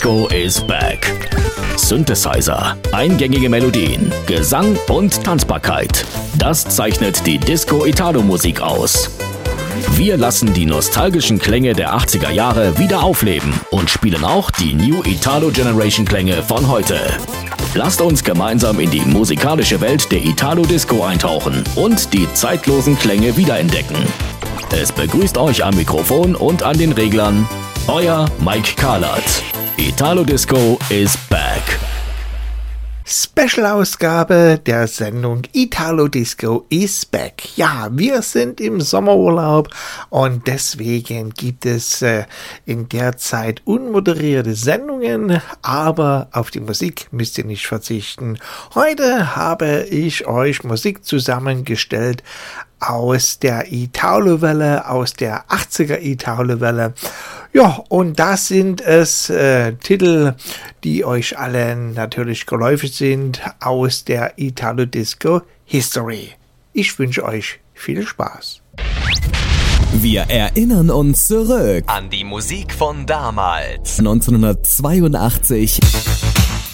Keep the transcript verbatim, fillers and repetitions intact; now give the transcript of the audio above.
Disco is back. Synthesizer, eingängige Melodien, Gesang und Tanzbarkeit. Das zeichnet die Disco-Italo-Musik aus. Wir lassen die nostalgischen Klänge der achtziger Jahre wieder aufleben und spielen auch die New Italo Generation Klänge von heute. Lasst uns gemeinsam in die musikalische Welt der Italo-Disco eintauchen und die zeitlosen Klänge wiederentdecken. Es begrüßt euch am Mikrofon und an den Reglern euer Mike Karlat. Italo Disco is back. Special-Ausgabe der Sendung Italo Disco is back. Ja, wir sind im Sommerurlaub und deswegen gibt es äh, in der Zeit unmoderierte Sendungen, aber auf die Musik müsst ihr nicht verzichten. Heute habe ich euch Musik zusammengestellt aus der Italo-Welle, aus der achtziger Italo-Welle. Ja, und das sind es äh, Titel, die euch allen natürlich geläufig sind aus der Italo-Disco History. Ich wünsche euch viel Spaß. Wir erinnern uns zurück an die Musik von damals. neunzehnhundertzweiundachtzig